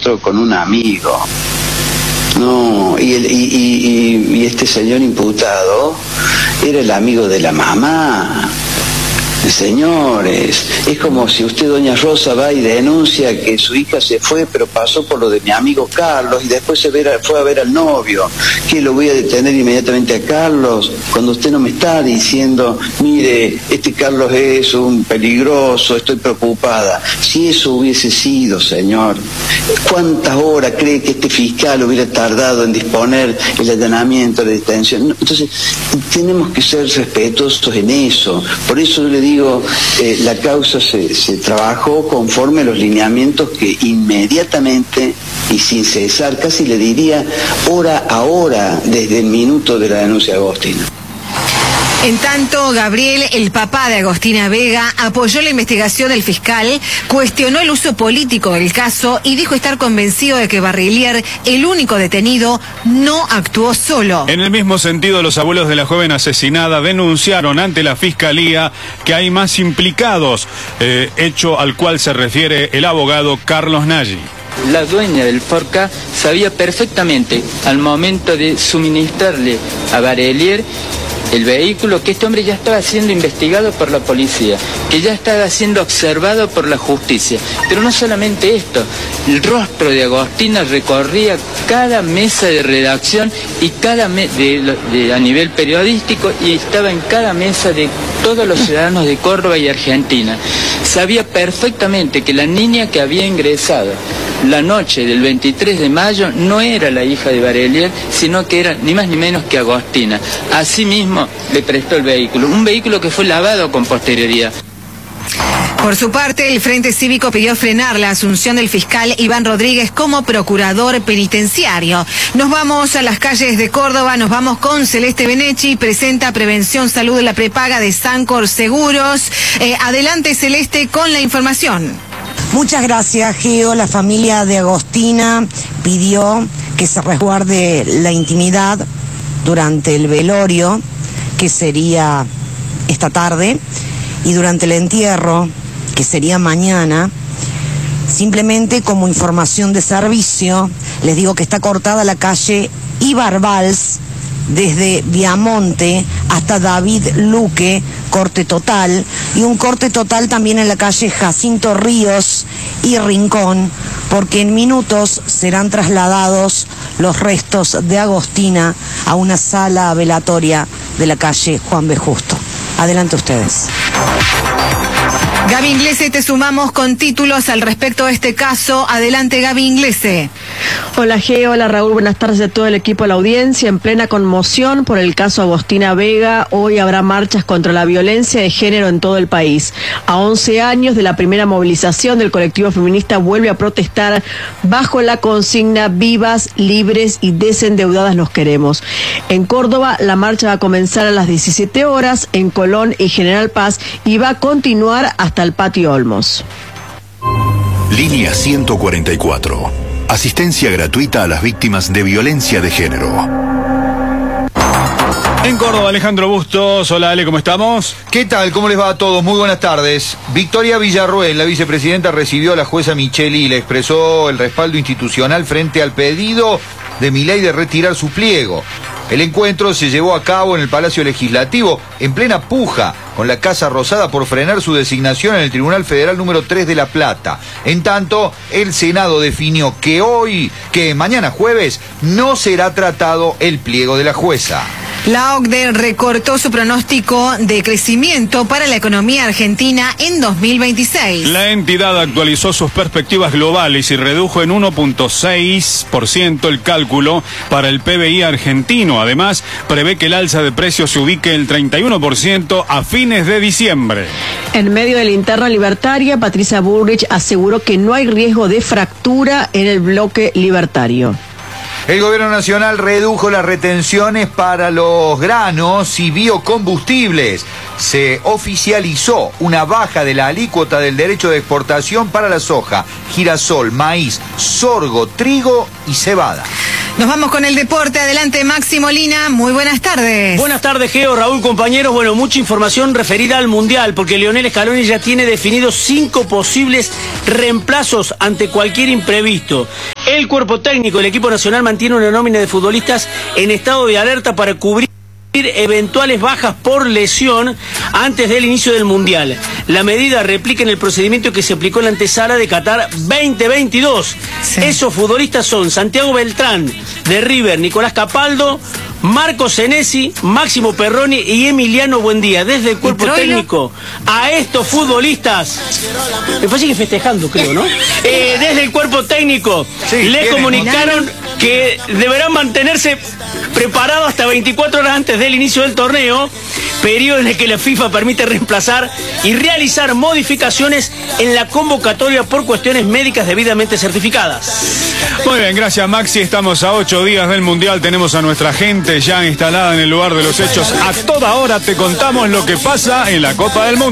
encuentro con un amigo. No, y este señor imputado era el amigo de la mamá. Señores, es como si usted, doña Rosa, va y denuncia que su hija se fue, pero pasó por lo de mi amigo Carlos y después fue a ver al novio. ¿Qué, lo voy a detener inmediatamente a Carlos? Cuando usted no me está diciendo, mire, este Carlos es un peligroso, estoy preocupada. Si eso hubiese sido, señor, ¿cuántas horas cree que este fiscal hubiera tardado en disponer el allanamiento, la detención? Entonces, tenemos que ser respetuosos en eso. Por eso yo le digo, la causa se trabajó conforme a los lineamientos que inmediatamente y sin cesar, casi le diría hora a hora, desde el minuto de la denuncia de Agostina. En tanto, Gabriel, el papá de Agostina Vega, apoyó la investigación del fiscal, cuestionó el uso político del caso y dijo estar convencido de que Barrillier, el único detenido, no actuó solo. En el mismo sentido, los abuelos de la joven asesinada denunciaron ante la fiscalía que hay más implicados, hecho al cual se refiere el abogado Carlos Nagy. La dueña del Forca sabía perfectamente, al momento de suministrarle a Barrillier el vehículo, que este hombre ya estaba siendo investigado por la policía, que ya estaba siendo observado por la justicia. Pero no solamente esto, el rostro de Agostina recorría cada mesa de redacción y a nivel periodístico, y estaba en cada mesa de todos los ciudadanos de Córdoba y Argentina. Sabía perfectamente que la niña que había ingresado la noche del 23 de mayo no era la hija de Barrillier, sino que era ni más ni menos que Agostina. Asimismo, le prestó el vehículo, un vehículo que fue lavado con posterioridad. Por su parte, el Frente Cívico pidió frenar la asunción del fiscal Iván Rodríguez como procurador penitenciario. Nos vamos a las calles de Córdoba, nos vamos con Celeste Benechi, presenta Prevención Salud de la Prepaga de Sancor Seguros. Adelante, Celeste, con la información. Muchas gracias, Geo. La familia de Agostina pidió que se resguarde la intimidad durante el velorio, que sería esta tarde, y durante el entierro, que sería mañana. Simplemente como información de servicio, les digo que está cortada la calle Ibarbals desde Viamonte hasta David Luque, corte total, y un corte total también en la calle Jacinto Ríos y Rincón, porque en minutos serán trasladados los restos de Agostina a una sala velatoria de la calle Juan B. Justo. Adelante ustedes. Gaby Inglese, te sumamos con títulos al respecto de este caso. Adelante, Gaby Inglese. Hola, Geo, hola, Raúl, buenas tardes a todo el equipo de la audiencia. En plena conmoción por el caso Agostina Vega, hoy habrá marchas contra la violencia de género en todo el país. A 11 años de la primera movilización del colectivo feminista vuelve a protestar bajo la consigna "Vivas, libres y desendeudadas nos queremos". En Córdoba, la marcha va a comenzar a las 17 horas, en Colón y General Paz, y va a continuar hasta el Patio Olmos. Línea 144. Asistencia gratuita a las víctimas de violencia de género. En Córdoba, Alejandro Bustos. Hola, Ale, ¿cómo estamos? ¿Qué tal? ¿Cómo les va a todos? Muy buenas tardes. Victoria Villarruel, la vicepresidenta, recibió a la jueza Micheli y le expresó el respaldo institucional frente al pedido de Milei de retirar su pliego. El encuentro se llevó a cabo en el Palacio Legislativo, en plena puja con la Casa Rosada por frenar su designación en el Tribunal Federal número 3 de La Plata. En tanto, el Senado definió que mañana jueves no será tratado el pliego de la jueza. La OCDE recortó su pronóstico de crecimiento para la economía argentina en 2026. La entidad actualizó sus perspectivas globales y redujo en 1.6% el cálculo para el PBI argentino. Además, prevé que el alza de precios se ubique el 31% a fines de diciembre. En medio de la interna libertaria, Patricia Bullrich aseguró que no hay riesgo de fractura en el bloque libertario. El gobierno nacional redujo las retenciones para los granos y biocombustibles. Se oficializó una baja de la alícuota del derecho de exportación para la soja, girasol, maíz, sorgo, trigo y cebada. Nos vamos con el deporte. Adelante, Maxi Molina. Muy buenas tardes. Buenas tardes, Geo, Raúl, compañeros. Bueno, mucha información referida al Mundial, porque Lionel Scaloni ya tiene definidos 5 posibles reemplazos ante cualquier imprevisto. El cuerpo técnico del equipo nacional mantiene una nómina de futbolistas en estado de alerta para cubrir eventuales bajas por lesión antes del inicio del Mundial. La medida replica en el procedimiento que se aplicó en la antesala de Qatar 2022. Sí. Esos futbolistas son Santiago Beltrán, de River, Nicolás Capaldo, Marco Senesi, Máximo Perroni y Emiliano Buendía. Desde el cuerpo técnico a estos futbolistas, me parece que festejando, creo, ¿no? Desde el cuerpo técnico le comunicaron que deberán mantenerse preparados hasta 24 horas antes del inicio del torneo, periodo en el que la FIFA permite reemplazar y realizar modificaciones en la convocatoria por cuestiones médicas debidamente certificadas. Muy bien, gracias Maxi. Estamos a 8 días del Mundial, tenemos a nuestra gente ya instalada en el lugar de los hechos. A toda hora te contamos lo que pasa en la Copa del Mundo.